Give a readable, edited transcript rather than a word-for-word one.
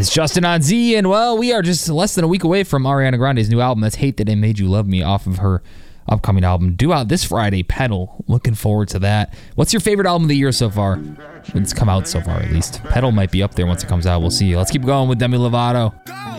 It's Justin on Z, and well, we are just less than a week away from Ariana Grande's new album. That's Hate That It Made You Love Me off of her upcoming album. Due out this Friday, Pedal. Looking forward to that. What's your favorite album of the year so far? It's come out so far, at least. Pedal might be up there once it comes out. We'll see. Let's keep going with Demi Lovato.